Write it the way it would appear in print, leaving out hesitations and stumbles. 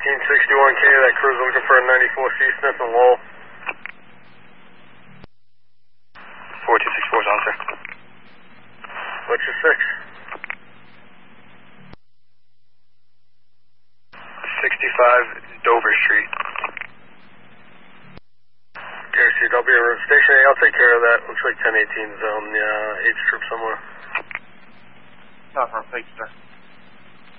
1561K, that crew's looking for a 94C Smith and Lowell. 4264's on, sir. What's your 6? 65 Dover Street. KCW, Station A, I'll take care of that. Looks like 1018's on the H trip somewhere. No, thanks, sir.